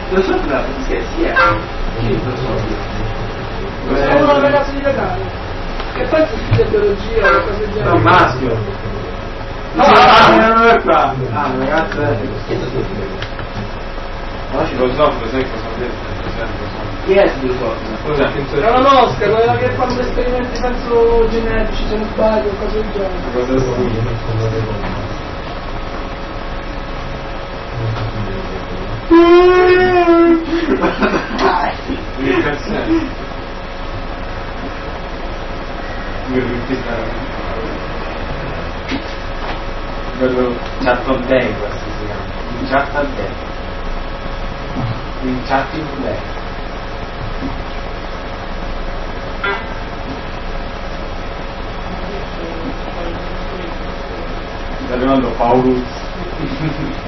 Lo so della polizia, sì, chi lo so? È un ragazzo di Catania. Che poi si studia biologia o cose del genere. È un maschio. No, non è qua. Ah, ragazzo è... No, ci lo so, sai cosa ho detto? Chi è Sviluppo? Scusa, Era una mosca, quella che fanno esperimenti penso genetici, se non sbaglio, cose del genere. Quello Chatton Day, questo si chiama. Il Chatton Day. Il Chatting Day. Sta arrivando Paulus.